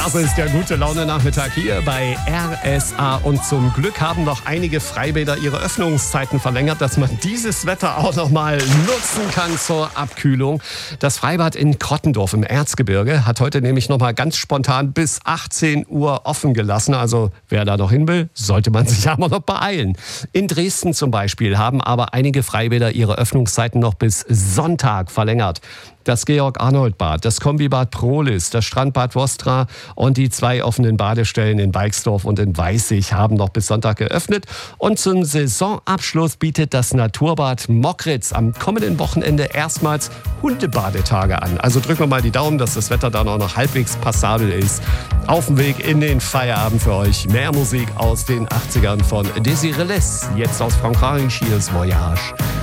Das ist der Gute-Laune-Nachmittag hier bei RSA. Und zum Glück haben noch einige Freibäder ihre Öffnungszeiten verlängert, dass man dieses Wetter auch noch mal nutzen kann zur Abkühlung. Das Freibad in Krottendorf im Erzgebirge hat heute nämlich noch mal ganz spontan bis 18 Uhr offen gelassen. Also wer da noch hin will, sollte man sich aber noch beeilen. In Dresden zum Beispiel haben aber einige Freibäder ihre Öffnungszeiten noch bis Sonntag verlängert. Das Georg-Arnold-Bad, das Kombibad Prohlis, das Strandbad Vostra und die 2 offenen Badestellen in Weixdorf und in Weißig haben noch bis Sonntag geöffnet. Und zum Saisonabschluss bietet das Naturbad Mockritz am kommenden Wochenende erstmals Hundebadetage an. Also drücken wir mal die Daumen, dass das Wetter dann auch noch halbwegs passabel ist. Auf dem Weg in den Feierabend für euch. Mehr Musik aus den 80ern von Désiré Les. Jetzt aus Frankreich, hier ist Voyage.